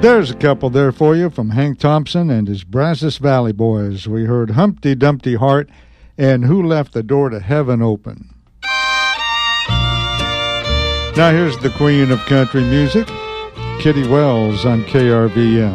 There's a couple there for you from Hank Thompson and his Brazos Valley Boys. We heard Humpty Dumpty Heart and Who Left the Door to Heaven Open. Now here's the queen of country music, Kitty Wells on KRVN.